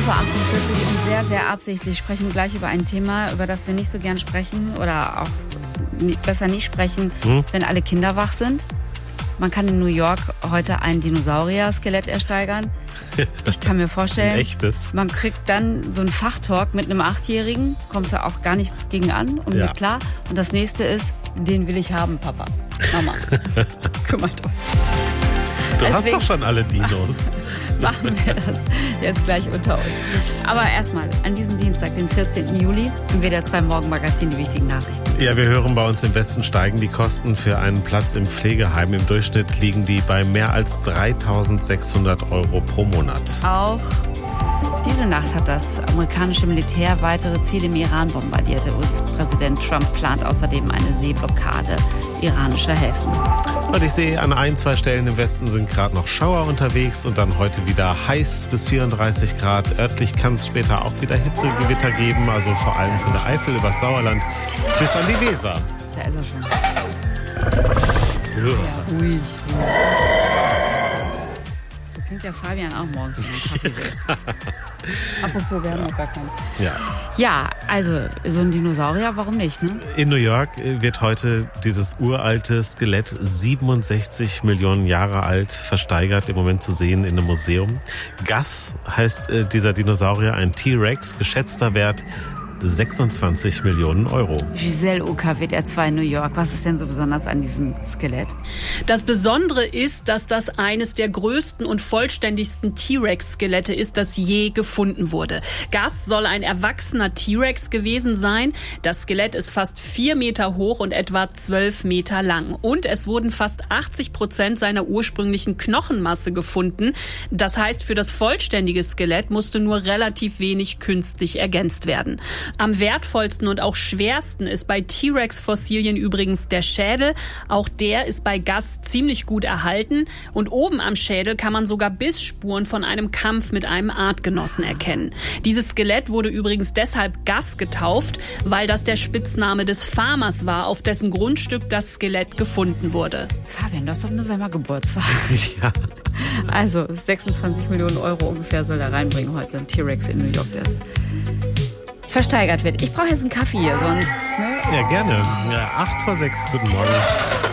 und sehr, sehr absichtlich sprechen wir gleich über ein Thema, über das wir nicht so gern sprechen oder auch besser nicht sprechen, wenn alle Kinder wach sind. Man kann in New York heute ein Dinosaurier-Skelett ersteigern. Ich kann mir vorstellen, echtes. Man kriegt dann so einen Fachtalk mit einem 8-Jährigen, kommst du auch gar nicht gegen an und mit klar. Und das nächste ist, den will ich haben, Papa. Mama, kümmert euch. Du hast doch schon alle Dinos. Machen wir das jetzt gleich unter uns. Aber erstmal an diesem Dienstag, den 14. Juli, im WDR 2 Morgenmagazin die wichtigen Nachrichten. Ja, wir hören, bei uns im Westen steigen die Kosten für einen Platz im Pflegeheim. Im Durchschnitt liegen die bei mehr als 3.600 € pro Monat. Auch diese Nacht hat das amerikanische Militär weitere Ziele im Iran bombardiert. Der US-Präsident Trump plant außerdem eine Seeblockade iranischer Häfen. Und ich sehe, an 1-2 Stellen im Westen sind gerade noch Schauer unterwegs und dann heute wieder heiß bis 34 Grad. Örtlich kann es später auch wieder Hitzegewitter geben, also vor allem von der Eifel übers Sauerland bis an die Weser. Da ist er schon. Ja, ruhig. So klingt der Fabian auch morgens, wenn er Kaffee will. Apropos, wir haben noch gar keinen. Ja, also so ein Dinosaurier, warum nicht, ne? In New York wird heute dieses uralte Skelett, 67 Millionen Jahre alt, versteigert, im Moment zu sehen in einem Museum. Gus heißt dieser Dinosaurier, ein T-Rex, geschätzter Wert 26 Millionen €. Giselle Ucker, WDR 2 New York. Was ist denn so besonders an diesem Skelett? Das Besondere ist, dass das eines der größten und vollständigsten T-Rex-Skelette ist, das je gefunden wurde. Gus soll ein erwachsener T-Rex gewesen sein. Das Skelett ist fast 4 Meter hoch und etwa 12 Meter lang. Und es wurden fast 80% seiner ursprünglichen Knochenmasse gefunden. Das heißt, für das vollständige Skelett musste nur relativ wenig künstlich ergänzt werden. Am wertvollsten und auch schwersten ist bei T-Rex-Fossilien übrigens der Schädel. Auch der ist bei Gus ziemlich gut erhalten. Und oben am Schädel kann man sogar Bissspuren von einem Kampf mit einem Artgenossen erkennen. Dieses Skelett wurde übrigens deshalb Gus getauft, weil das der Spitzname des Farmers war, auf dessen Grundstück das Skelett gefunden wurde. Fabian, du hast doch im November Geburtstag. Ja. Also 26 Millionen € ungefähr soll er reinbringen heute, ein T-Rex in New York, das versteigert wird. Ich brauche jetzt einen Kaffee hier, sonst... Ne? Ja, gerne. Ja, 5:08, guten Morgen.